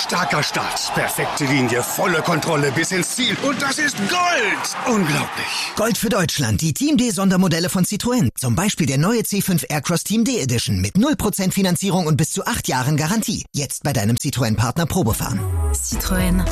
Starker Start, perfekte Linie, volle Kontrolle bis ins Ziel. Und das ist Gold! Unglaublich. Gold für Deutschland, die Team D-Sondermodelle von Citroën. Zum Beispiel der neue C5 Aircross Team D Edition mit 0% Finanzierung und bis zu 8 Jahren Garantie. Jetzt bei deinem Citroën-Partner Probefahren. Citroën.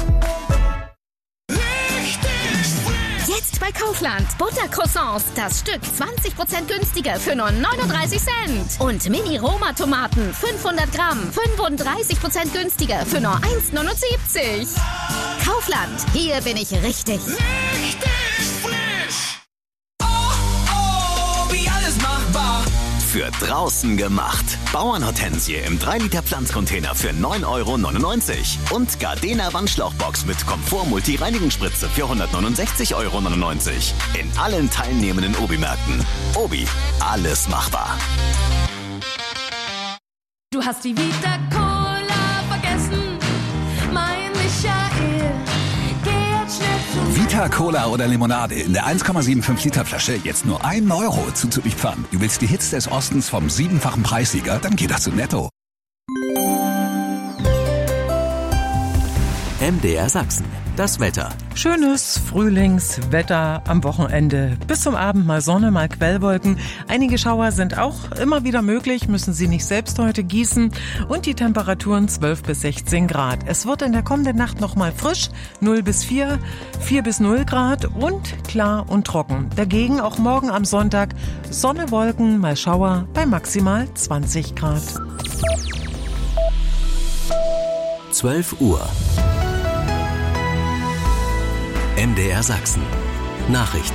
Jetzt bei Kaufland. Buttercroissants. Das Stück 20% günstiger für nur 39 Cent. Und Mini-Roma-Tomaten 500 Gramm. 35% günstiger für nur 1,79. Kaufland. Hier bin ich richtig. Richtig frisch. Oh, oh, wie alles machbar. Für draußen gemacht. Bauernhortensie im 3-Liter Pflanzcontainer für 9,99 € und Gardena Wandschlauchbox mit Komfort-Multi-Reinigungsspritze für 169,99 € in allen teilnehmenden Obi-Märkten. Obi, alles machbar. Du hast die Vita Cola vergessen, mein Michael. Geh jetzt schnell zu Vita Cola oder Limonade in der 1,75 Liter Flasche jetzt nur 1 € zuzupfern. Du willst die Hits des Ostens vom 7-fachen Preissieger? Dann geh doch zu Netto. MDR Sachsen. Das Wetter. Schönes Frühlingswetter am Wochenende. Bis zum Abend mal Sonne, mal Quellwolken. Einige Schauer sind auch immer wieder möglich, müssen Sie nicht selbst heute gießen. Und die Temperaturen 12 bis 16 Grad. Es wird in der kommenden Nacht nochmal frisch, 0 bis 4, 4 bis 0 Grad und klar und trocken. Dagegen auch morgen am Sonntag Sonne, Wolken, mal Schauer bei maximal 20 Grad. 12 Uhr. MDR Sachsen. Nachrichten.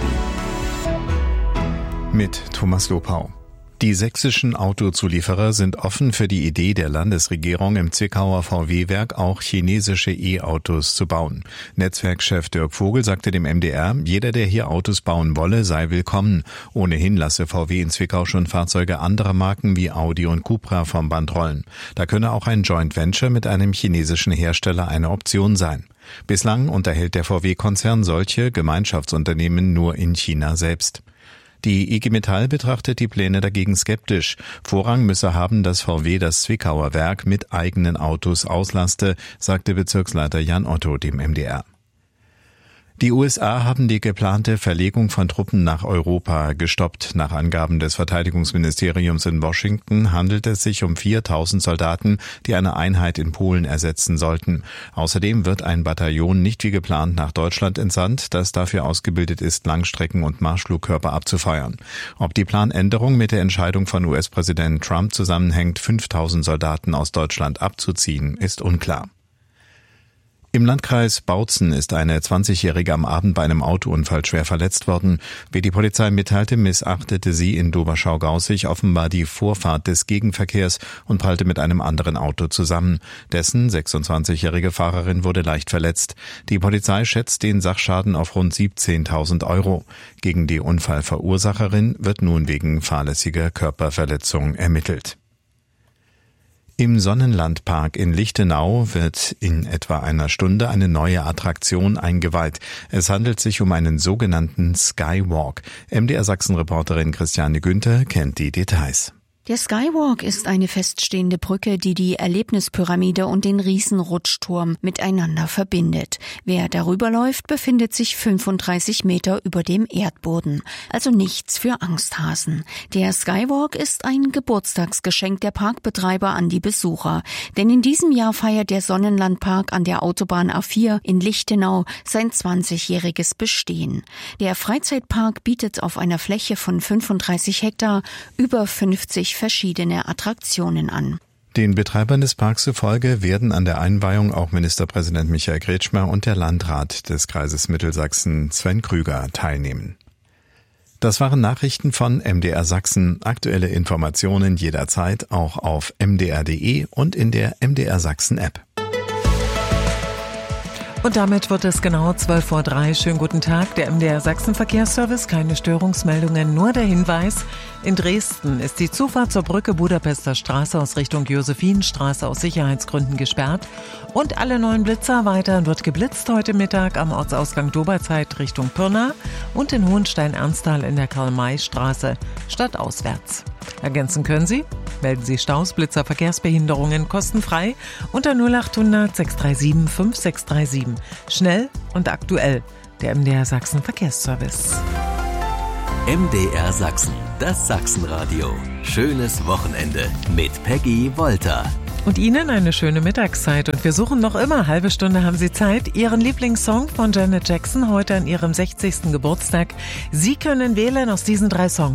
Mit Thomas Lopau. Die sächsischen Autozulieferer sind offen für die Idee der Landesregierung, im Zwickauer VW-Werk auch chinesische E-Autos zu bauen. Netzwerkchef Dirk Vogel sagte dem MDR, jeder, der hier Autos bauen wolle, sei willkommen. Ohnehin lasse VW in Zwickau schon Fahrzeuge anderer Marken wie Audi und Cupra vom Band rollen. Da könne auch ein Joint Venture mit einem chinesischen Hersteller eine Option sein. Bislang unterhält der VW-Konzern solche Gemeinschaftsunternehmen nur in China selbst. Die IG Metall betrachtet die Pläne dagegen skeptisch. Vorrang müsse haben, dass VW das Zwickauer Werk mit eigenen Autos auslaste, sagte Bezirksleiter Jan Otto dem MDR. Die USA haben die geplante Verlegung von Truppen nach Europa gestoppt. Nach Angaben des Verteidigungsministeriums in Washington handelt es sich um 4.000 Soldaten, die eine Einheit in Polen ersetzen sollten. Außerdem wird ein Bataillon nicht wie geplant nach Deutschland entsandt, das dafür ausgebildet ist, Langstrecken- und Marschflugkörper abzufeuern. Ob die Planänderung mit der Entscheidung von US-Präsident Trump zusammenhängt, 5.000 Soldaten aus Deutschland abzuziehen, ist unklar. Im Landkreis Bautzen ist eine 20-Jährige am Abend bei einem Autounfall schwer verletzt worden. Wie die Polizei mitteilte, missachtete sie in Doberschau-Gaußig offenbar die Vorfahrt des Gegenverkehrs und prallte mit einem anderen Auto zusammen. Dessen 26-jährige Fahrerin wurde leicht verletzt. Die Polizei schätzt den Sachschaden auf rund 17.000 €. Gegen die Unfallverursacherin wird nun wegen fahrlässiger Körperverletzung ermittelt. Im Sonnenlandpark in Lichtenau wird in etwa einer Stunde eine neue Attraktion eingeweiht. Es handelt sich um einen sogenannten Skywalk. MDR Sachsen-Reporterin Christiane Günther kennt die Details. Der Skywalk ist eine feststehende Brücke, die die Erlebnispyramide und den Riesenrutschturm miteinander verbindet. Wer darüber läuft, befindet sich 35 Meter über dem Erdboden. Also nichts für Angsthasen. Der Skywalk ist ein Geburtstagsgeschenk der Parkbetreiber an die Besucher. Denn in diesem Jahr feiert der Sonnenlandpark an der Autobahn A4 in Lichtenau sein 20-jähriges Bestehen. Der Freizeitpark bietet auf einer Fläche von 35 Hektar über 50 verschiedene Attraktionen an. Den Betreibern des Parks zufolge werden an der Einweihung auch Ministerpräsident Michael Kretschmer und der Landrat des Kreises Mittelsachsen Sven Krüger teilnehmen. Das waren Nachrichten von MDR Sachsen. Aktuelle Informationen jederzeit auch auf mdr.de und in der MDR Sachsen App. Und damit wird es genau 12:03 Uhr. Schönen guten Tag, der MDR Sachsen Verkehrsservice. Keine Störungsmeldungen, nur der Hinweis. In Dresden ist die Zufahrt zur Brücke Budapester Straße aus Richtung Josephinstraße aus Sicherheitsgründen gesperrt. Und alle 9 Blitzer weiter wird geblitzt heute Mittag am Ortsausgang Doberzeit Richtung Pirna und in Hohenstein-Ernsthal in der Karl-May-Straße stadtauswärts. Ergänzen können Sie: melden Sie Staus, Blitzer, Verkehrsbehinderungen kostenfrei unter 0800 637 5637. Schnell und aktuell. Der MDR Sachsen Verkehrsservice. MDR Sachsen, das Sachsenradio. Schönes Wochenende mit Peggy Wolter. Und Ihnen eine schöne Mittagszeit. Und wir suchen noch immer, halbe Stunde haben Sie Zeit, Ihren Lieblingssong von Janet Jackson heute an ihrem 60. Geburtstag. Sie können wählen aus diesen 3 Songs.